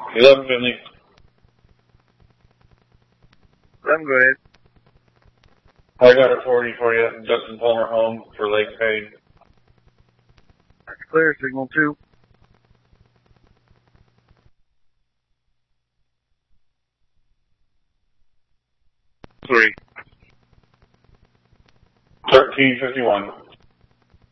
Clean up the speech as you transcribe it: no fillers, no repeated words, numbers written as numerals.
11 Finley. 11, go ahead. I got a 40 for you. Justin Palmer home for Lake Page. That's clear. Signal 2. 3. 1351.